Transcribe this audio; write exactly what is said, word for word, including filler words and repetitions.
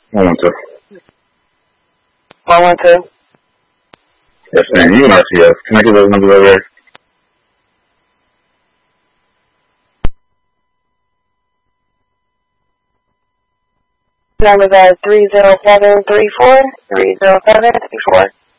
one one two. one one two. Yes, ma'am. You and R C S. Can I get those numbers over there? Numbers are three zero seven three four, three zero seven three four.